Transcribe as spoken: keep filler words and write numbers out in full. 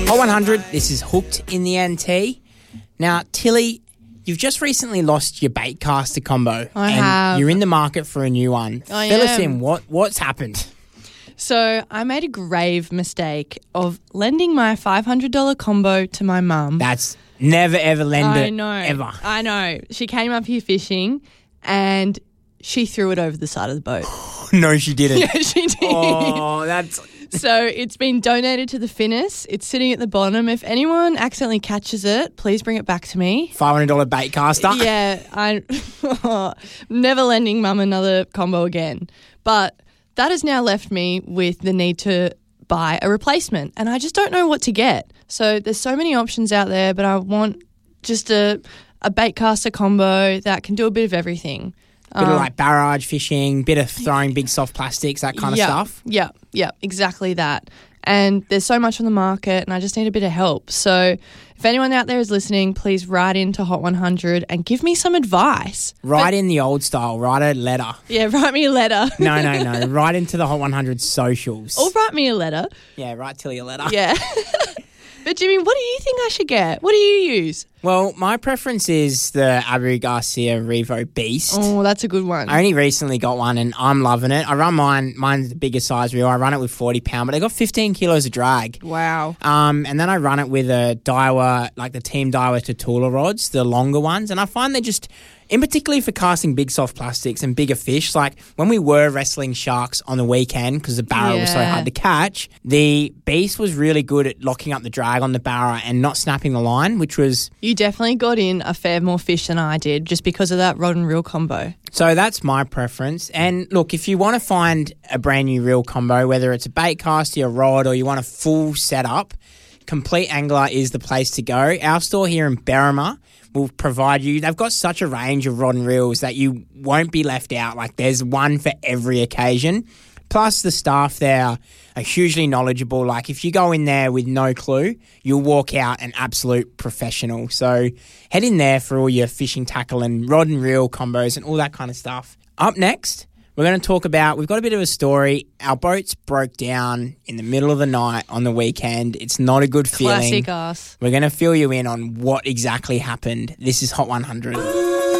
Hot one hundred, this is Hooked in the N T. Now, Tilly, you've just recently lost your baitcaster combo. I and have. You're in the market for a new one. I Fill am. us in. What, what's happened? So I made a grave mistake of lending my five hundred dollars combo to my mum. That's never, ever lend I it. know. Ever. I know. She came up here fishing and she threw it over the side of the boat. No, she didn't. Yeah, she did. Oh, that's... So it's been donated to the Finnis. It's sitting at the bottom. If anyone accidentally catches it, please bring it back to me. five hundred dollars baitcaster? Yeah, I never lending mum another combo again. But that has now left me with the need to buy a replacement, and I just don't know what to get. So there's so many options out there, but I want just a a baitcaster combo that can do a bit of everything. Bit of like barrage fishing, bit of throwing big soft plastics, that kind of yeah, stuff. Yeah, yeah, exactly that. And there's so much on the market and I just need a bit of help. So if anyone out there is listening, please write into Hot one hundred and give me some advice. Write But, in the old style. Write a letter. Yeah, write me a letter. No, no, no. Write into the Hot one hundred socials. Or write me a letter. Yeah, write Tilly a letter. Yeah. But Jimmy, what do you think I should get? What do you use? Well, my preference is the Abu Garcia Revo Beast. Oh, that's a good one. I only recently got one and I'm loving it. I run mine. Mine's the bigger size reel. I run it with forty pound, but I got fifteen kilos of drag. Wow. Um, and then I run it with a Daiwa, like the Team Daiwa Tatula rods, the longer ones. And I find they just, in particularly for casting big soft plastics and bigger fish, like when we were wrestling sharks on the weekend because the barra was so Yeah. hard to catch, the Beast was really good at locking up the drag on the barra and not snapping the line, which was... You definitely got in a fair more fish than I did just because of that rod and reel combo. So that's my preference. And look, if you want to find a brand new reel combo, whether it's a bait caster, a rod, or you want a full setup, Complete Angler is the place to go. Our store here in Berrima will provide you. They've got such a range of rod and reels that you won't be left out. Like there's one for every occasion. Plus the staff there are hugely knowledgeable. Like if you go in there with no clue, you'll walk out an absolute professional. So head in there for all your fishing tackle and rod and reel combos and all that kind of stuff. Up next, we're going to talk about, we've got a bit of a story. Our boats broke down in the middle of the night on the weekend. It's not a good feeling. Classic us. We're going to fill you in on what exactly happened. This is Hot one hundred.